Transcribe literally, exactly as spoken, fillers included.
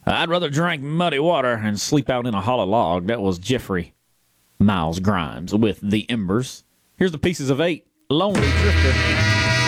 I'd rather drink muddy water and sleep out in a hollow log. That was Jeffrey Miles Grimes with The Embers. Here's the pieces of eight. Lonely Drifter.